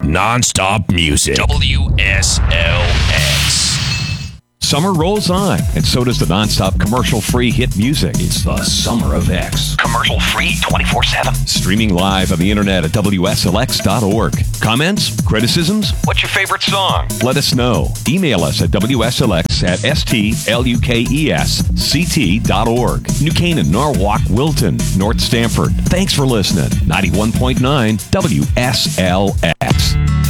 Non-stop music. WSLX. Summer rolls on, and so does the nonstop commercial-free hit music. It's the Summer of X. Commercial-free 24/7. Streaming live on the internet at WSLX.org. Comments? Criticisms? What's your favorite song? Let us know. Email us at WSLX@STLUKESCT.org. New Canaan, Norwalk, Wilton, North Stamford. Thanks for listening. 91.9 WSLX.